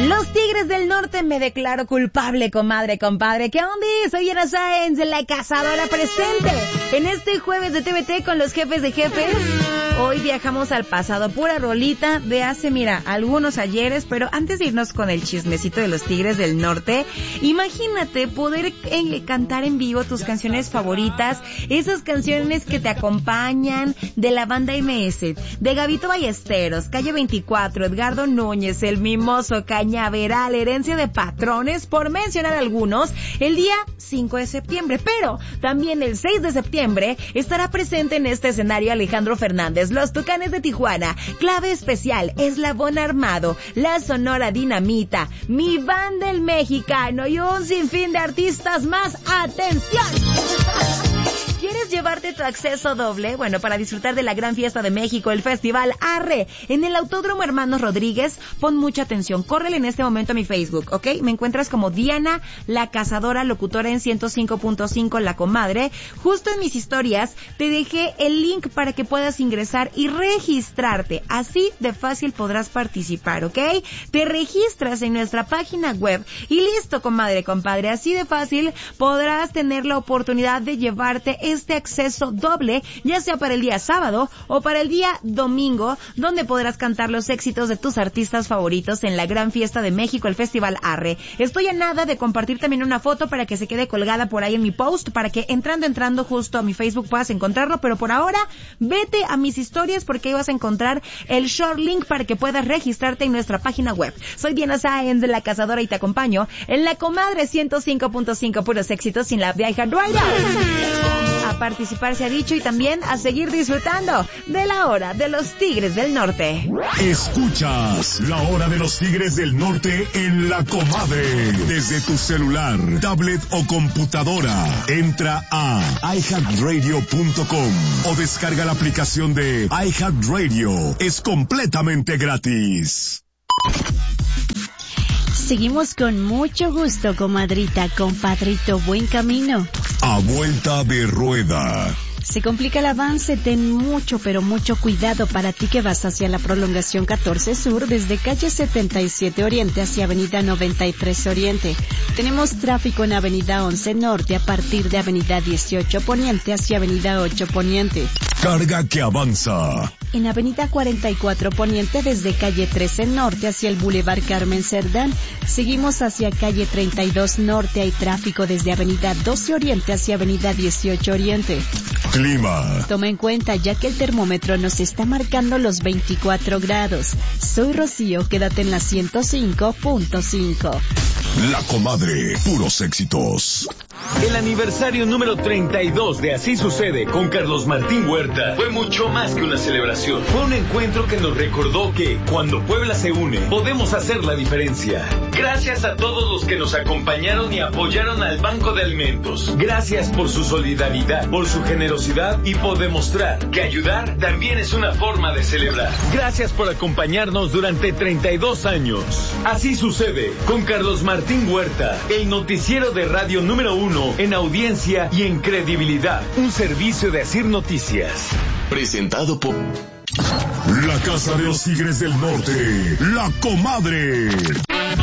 Los Tigres del Norte, me declaro culpable, comadre, compadre. ¿Qué onda? Soy Diana Sáenz, la cazadora presente en este jueves de TVT con los jefes de jefes. Hoy viajamos al pasado, pura rolita de hace, mira, algunos ayeres, pero antes de irnos con el chismecito de los Tigres del Norte, imagínate poder cantar en vivo tus canciones favoritas, esas canciones que te acompañan de la banda MS, de Gabito Ballesteros, Calle 24, Edgardo Núñez, El Mimoso, Cañaveral, Herencia de Patrones, por mencionar algunos, el día 5 de septiembre, pero también el 6 de septiembre estará presente en este escenario Alejandro Fernández, Los Tucanes de Tijuana, Clave Especial, Eslabón Armado, La Sonora Dinamita, Mi Banda el Mexicano y un sinfín de artistas más. ¡Atención! ¿Quieres llevarte tu acceso doble? Bueno, para disfrutar de la gran fiesta de México, el Festival Arre, en el Autódromo Hermanos Rodríguez, pon mucha atención. Córrele en este momento a mi Facebook, ¿ok? Me encuentras como Diana, la cazadora, locutora en 105.5, La Comadre. Justo en mis historias te dejé el link para que puedas ingresar y registrarte. Así de fácil podrás participar, ¿ok? Te registras en nuestra página web y listo, comadre, compadre. Así de fácil podrás tener la oportunidad de llevarte este acceso doble, ya sea para el día sábado o para el día domingo, donde podrás cantar los éxitos de tus artistas favoritos en la gran fiesta de México, el Festival Arre. Estoy a nada de compartir también una foto para que se quede colgada por ahí en mi post, para que entrando justo a mi Facebook puedas encontrarlo, pero por ahora vete a mis historias porque ahí vas a encontrar el short link para que puedas registrarte en nuestra página web. Soy Diana Sáenz, la cazadora, y te acompaño en La Comadre 105.5, puros éxitos sin la vieja rueda. A participar se ha dicho, y también a seguir disfrutando de la hora de los Tigres del Norte. Escuchas la hora de los Tigres del Norte en La Comadre. Desde tu celular, tablet o computadora, entra a iHeartRadio.com o descarga la aplicación de iHeartRadio. Es completamente gratis. Seguimos con mucho gusto, comadrita, compadrito, buen camino. A vuelta de rueda. Se complica el avance, ten mucho, pero mucho cuidado para ti que vas hacia la prolongación 14 Sur desde calle 77 Oriente hacia avenida 93 Oriente. Tenemos tráfico en avenida 11 Norte a partir de avenida 18 Poniente hacia avenida 8 Poniente. Carga que avanza. En avenida 44 Poniente desde calle 13 Norte hacia el Boulevard Carmen Cerdán. Seguimos hacia calle 32 Norte, hay tráfico desde avenida 12 Oriente hacia avenida 18 Oriente. Clima. Toma en cuenta ya que el termómetro nos está marcando los 24 grados. Soy Rocío, quédate en la 105.5. La Comadre, puros éxitos. El aniversario número 32 de Así Sucede con Carlos Martín Huerta fue mucho más que una celebración. Fue un encuentro que nos recordó que cuando Puebla se une, podemos hacer la diferencia. Gracias a todos los que nos acompañaron y apoyaron al Banco de Alimentos. Gracias por su solidaridad, por su generosidad y por demostrar que ayudar también es una forma de celebrar. Gracias por acompañarnos durante 32 años. Así Sucede con Carlos Martín Huerta, el noticiero de radio número 1 en audiencia y en credibilidad. Un servicio de Asir Noticias. Presentado por La Casa de los Tigres del Norte, La Comadre.